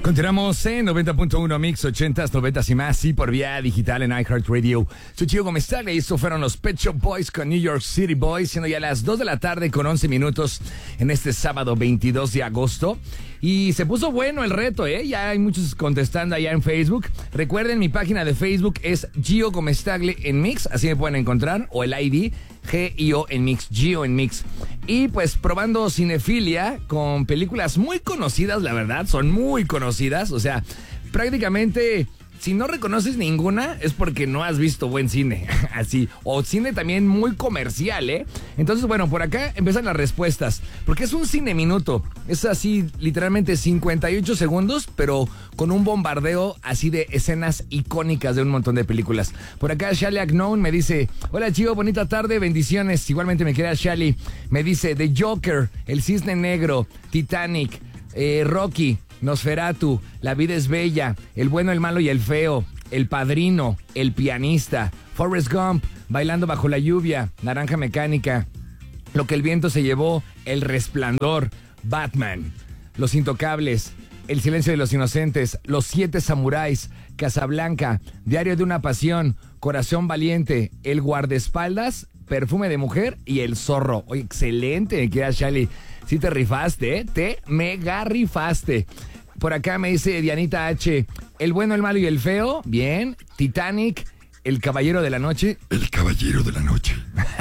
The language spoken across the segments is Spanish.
Continuamos en 90.1 Mix 80s, 90s y más, y por vía digital en iHeartRadio. Soy Chico Gómez Tagle y estos fueron los Pet Shop Boys con New York City Boys, siendo ya las 2 de la tarde con 11 minutos en este sábado 22 de agosto. Y se puso bueno el reto, ya hay muchos contestando allá en Facebook. Recuerden, mi página de Facebook es Gio Gómez Tagle en Mix, así me pueden encontrar, o el ID G-I-O en Mix, Gio en Mix. Y pues probando cinefilia con películas muy conocidas, la verdad, son muy conocidas. O sea, prácticamente, si no reconoces ninguna, es porque no has visto buen cine. Así, o cine también muy comercial, Entonces, bueno, por acá empiezan las respuestas. Porque es un cine minuto. Es así, literalmente 58 segundos, pero con un bombardeo así de escenas icónicas de un montón de películas. Por acá, Shally Agnown me dice: hola, Chivo, bonita tarde, bendiciones. Igualmente me queda Shally. Me dice: The Joker, El Cisne Negro, Titanic, Rocky, Nosferatu, La vida es bella, El bueno, el malo y el feo, El padrino, El pianista, Forrest Gump, Bailando bajo la lluvia, Naranja mecánica, Lo que el viento se llevó, El resplandor, Batman, Los intocables, El silencio de los inocentes, Los siete samuráis, Casablanca, Diario de una pasión, Corazón valiente, El guardaespaldas, Perfume de mujer y El zorro. Oye, excelente, me queda Shally. Sí te rifaste, te mega rifaste. Por acá me dice Dianita H: El bueno, el malo y el feo. Bien. Titanic, El caballero de la noche. El caballero de la noche.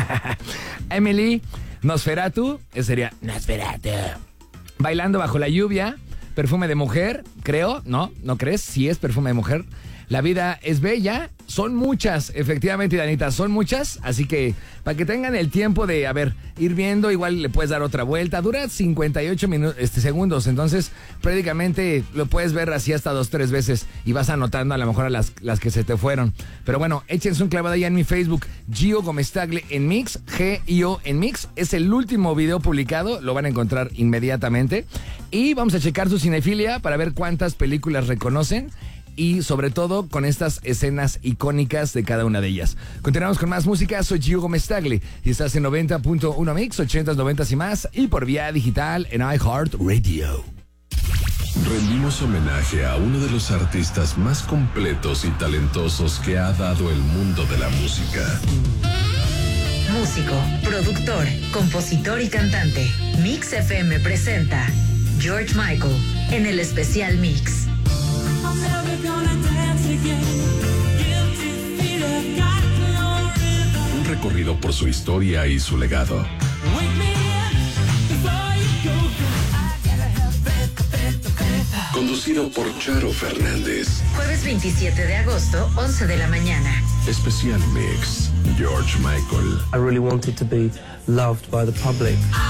Emily, Nosferatu. Ese sería Nosferatu. Bailando bajo la lluvia. Perfume de mujer, creo. ¿No crees? Sí es Perfume de mujer. La vida es bella. Son muchas, efectivamente, Danita, son muchas. Así que para que tengan el tiempo de, ir viendo, igual le puedes dar otra vuelta. Dura 58 segundos, entonces prácticamente lo puedes ver así hasta 2-3 veces y vas anotando a lo mejor a las que se te fueron. Pero bueno, échense un clavado allá en mi Facebook, Gio Gómez Tagle en Mix, G-I-O en Mix. Es el último video publicado, lo van a encontrar inmediatamente. Y vamos a checar su cinefilia para ver cuántas películas reconocen. Y sobre todo con estas escenas icónicas de cada una de ellas. Continuamos con más música. Soy Gio Gómez Tagle y estás en 90.1 Mix, 80s, 90s y más, y por vía digital en iHeartRadio. Rendimos homenaje a uno de los artistas más completos y talentosos que ha dado el mundo de la música. Músico, productor, compositor y cantante. Mix FM presenta George Michael en el especial Mix. Un recorrido por su historia y su legado. Conducido por Charo Fernández. Jueves 27 de agosto, 11 de la mañana. Especial Mix, George Michael. I really wanted to be loved by the public.